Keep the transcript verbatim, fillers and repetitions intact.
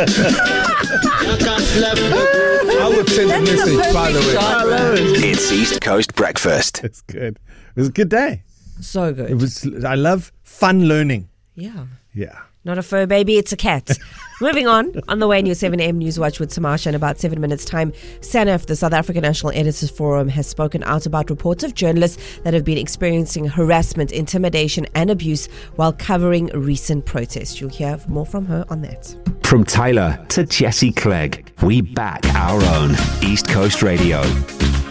I would send a message, by the way. I love it. It's East Coast Breakfast. It's good. It was a good day. So good. It was. I love fun learning. Yeah. Yeah. Not a fur baby, it's a cat. Moving on, on the way in your seven a.m. News Watch with Tamasha in about seven minutes' time, SANEF, the South African National Editors Forum, has spoken out about reports of journalists that have been experiencing harassment, intimidation and abuse while covering recent protests. You'll hear more from her on that. From Tyler to Jesse Clegg, we back our own East Coast Radio.